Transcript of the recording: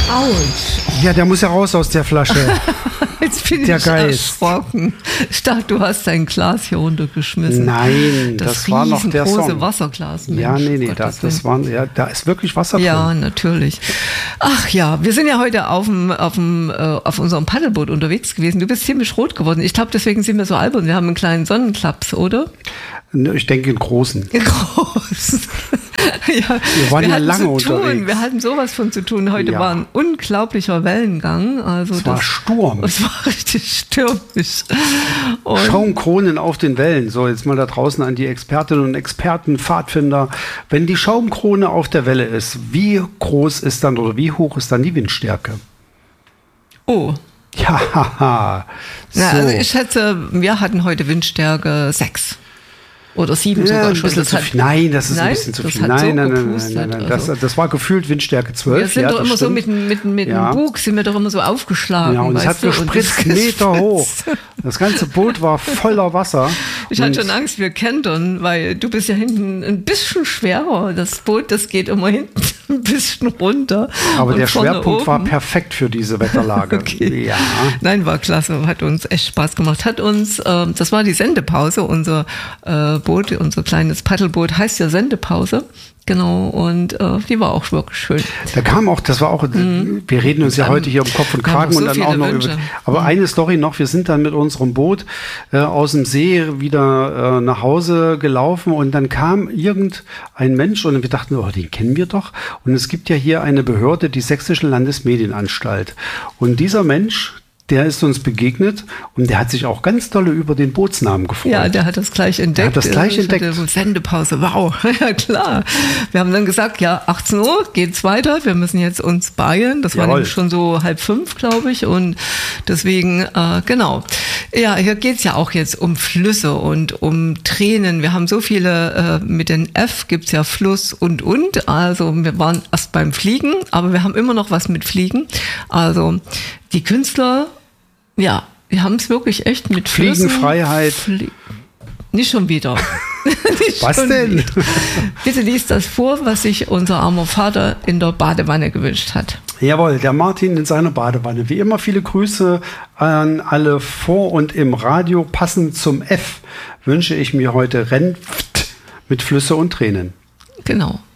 Autsch. Ja, der muss ja raus aus der Flasche. Jetzt bin ich erschrocken. Ich dachte, du hast dein Glas hier runtergeschmissen. Nein, das war noch der Song. Wasserglas. Mensch, ja, nee, da ist wirklich Wasser drin. Ja, natürlich. Ach ja, wir sind ja heute auf unserem Paddelboot unterwegs gewesen. Du bist ziemlich rot geworden. Ich glaube, deswegen sind wir so albern. Wir haben einen kleinen Sonnenklaps, oder? Ich denke in großen. In großen. Ja, wir waren ja lange unterwegs. Wir hatten sowas von zu tun. Heute war ein unglaublicher Wellengang. Also es war Sturm. Es war richtig stürmisch. Schaumkronen auf den Wellen. So, jetzt mal da draußen an die Expertinnen und Experten, Pfadfinder. Wenn die Schaumkrone auf der Welle ist, wie groß ist dann oder wie hoch ist dann die Windstärke? Oh. Ja, so. Na, also ich schätze, wir hatten heute Windstärke 6. Oder 7 sogar schon. Nein, das ist ein bisschen zu viel. Nein. Das war gefühlt Windstärke 12. Wir sind doch immer so mit dem Bug, sind wir doch immer so aufgeschlagen. Ja, und es hat gespritzt Meter hoch. Das ganze Boot war voller Wasser. Ich hatte schon Angst, wir kentern, weil du bist ja hinten ein bisschen schwerer. Das Boot, das geht immer hinten ein bisschen runter. Aber der Schwerpunkt war perfekt für diese Wetterlage. Okay. Ja. Nein, war klasse, hat uns echt Spaß gemacht. Das war die Sendepause, unser Boot, unser kleines Paddelboot heißt ja Sendepause. Genau, und die war auch wirklich schön. Da kam auch, wir reden uns ja heute hier um Kopf und Kragen und dann auch noch über. Aber eine Story noch, wir sind dann mit unserem Boot aus dem See wieder nach Hause gelaufen und dann kam irgendein Mensch und wir dachten, oh, den kennen wir doch. Und es gibt ja hier eine Behörde, die Sächsische Landesmedienanstalt. Und dieser Mensch, der ist uns begegnet und der hat sich auch ganz dolle über den Bootsnamen gefreut. Ja, der hat das gleich entdeckt. Sendepause, wow, ja klar. Wir haben dann gesagt, ja, 18 Uhr geht's weiter, wir müssen jetzt uns beeilen. Das war nämlich schon so 4:30, glaube ich. Und deswegen, genau. Ja, hier geht's ja auch jetzt um Flüsse und um Tränen. Wir haben so viele, mit den F gibt's ja Fluss und. Also wir waren erst beim Fliegen, aber wir haben immer noch was mit Fliegen. Also die Künstler, ja, die haben es wirklich echt mit Flüssen. Fliegenfreiheit. Nicht schon wieder. Was denn? Bitte lies das vor, was sich unser armer Vater in der Badewanne gewünscht hat. Jawohl, der Martin in seiner Badewanne. Wie immer viele Grüße an alle vor und im Radio. Passend zum F wünsche ich mir heute Renft mit Flüsse und Tränen. Genau.